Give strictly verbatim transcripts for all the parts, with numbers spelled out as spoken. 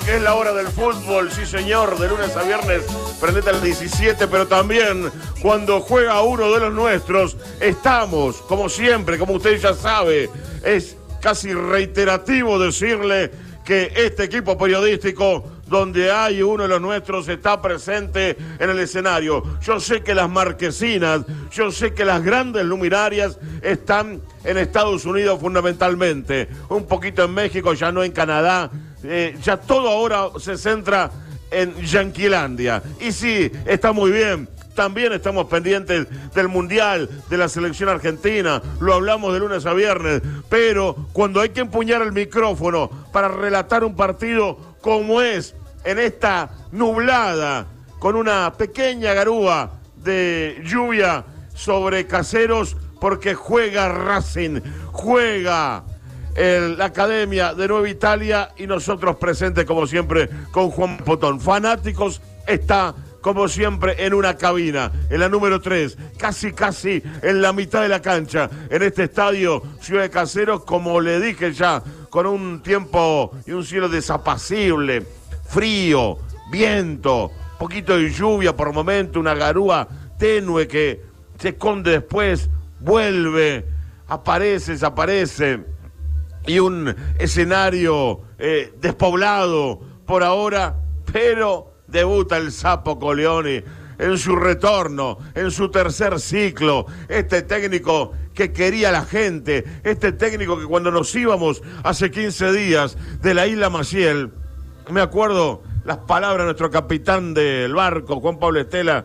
Es la hora del fútbol, sí señor, de lunes a viernes, prendete al diecisiete, pero también cuando juega uno de los nuestros, estamos, como siempre, como usted ya sabe, es casi reiterativo decirle que este equipo periodístico, donde hay uno de los nuestros, está presente en el escenario. Yo sé que las marquesinas, yo sé que las grandes luminarias están en Estados Unidos fundamentalmente, un poquito en México, ya no en Canadá, eh, ya todo ahora se centra en Yanquilandia. Y sí, está muy bien. También estamos pendientes del Mundial, de la selección argentina, lo hablamos de lunes a viernes, pero cuando hay que empuñar el micrófono para relatar un partido como es en esta nublada, con una pequeña garúa de lluvia sobre Caseros, porque juega Racing, juega el, la Academia de Nueva Italia y nosotros presentes como siempre con Juan Potón. Fanáticos está como siempre en una cabina, en la número tres, casi casi en la mitad de la cancha, en este estadio Ciudad de Caseros, como le dije ya, con un tiempo y un cielo desapacible, frío, viento, poquito de lluvia por momento, una garúa tenue que se esconde después, vuelve, aparece, desaparece, y un escenario eh, despoblado por ahora, pero debuta el Sapo Coleoni en su retorno, en su tercer ciclo. Este técnico que quería a la gente, este técnico que cuando nos íbamos hace quince días de la isla Maciel, me acuerdo las palabras de nuestro capitán del barco, Juan Pablo Estela,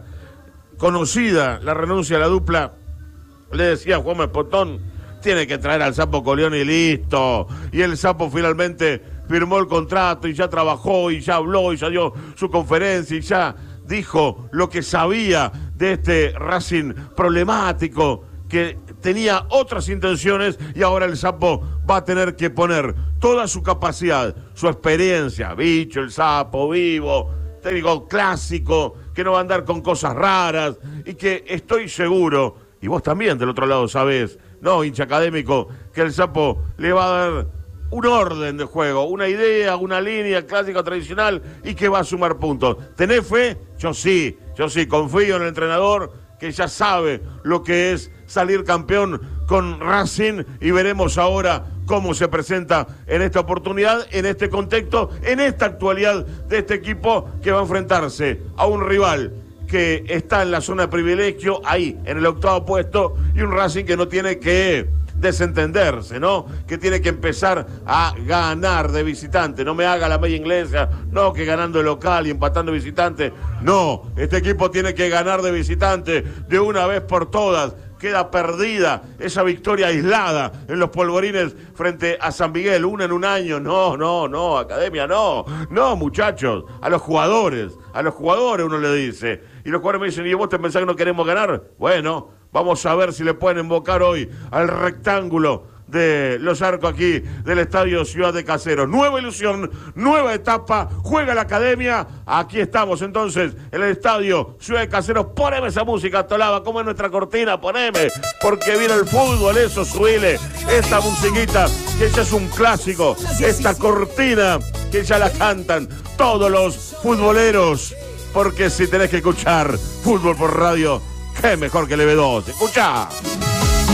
conocida la renuncia a la dupla, le decía a Juan Potón, tiene que traer al Sapo Coleoni y listo. Y el Sapo finalmente firmó el contrato y ya trabajó y ya habló y ya dio su conferencia y ya dijo lo que sabía de este Racing problemático que tenía otras intenciones, y ahora el Sapo va a tener que poner toda su capacidad, su experiencia, bicho, el Sapo, vivo, técnico clásico, que no va a andar con cosas raras y que estoy seguro, y vos también del otro lado sabés, no, hincha académico, que el Sapo le va a dar un orden de juego, una idea, una línea clásica tradicional y que va a sumar puntos. ¿Tenés fe? Yo sí, yo sí, confío en el entrenador que ya sabe lo que es salir campeón con Racing, y veremos ahora cómo se presenta en esta oportunidad, en este contexto, en esta actualidad de este equipo que va a enfrentarse a un rival que está en la zona de privilegio, ahí, en el octavo puesto, y un Racing que no tiene que desentenderse, ¿no? Que tiene que empezar a ganar de visitante. No me haga la media inglesa, no, que ganando de local y empatando de visitante. No, este equipo tiene que ganar de visitante de una vez por todas. Queda perdida esa victoria aislada en los polvorines frente a San Miguel, una en un año. No, no, no, Academia, no. No, muchachos, a los jugadores, a los jugadores uno le dice. Y los jugadores me dicen, ¿y vos te pensás que no queremos ganar? Bueno, vamos a ver si le pueden invocar hoy al rectángulo de Los Arcos aquí del Estadio Ciudad de Caseros. Nueva ilusión, nueva etapa, juega la Academia. Aquí estamos entonces en el Estadio Ciudad de Caseros. Poneme esa música, Tolaba, como es nuestra cortina, poneme, porque viene el fútbol, eso, subile. Esta musiquita, que ya es un clásico, esta cortina que ya la cantan todos los futboleros, porque si tenés que escuchar fútbol por radio, qué mejor que el E B dos. ¡Escuchá!